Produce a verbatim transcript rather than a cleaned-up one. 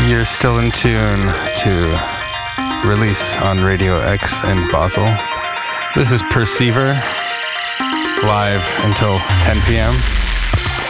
You're still in tune to Release on Radio X in Basel. This is Perceiver, live until ten p.m.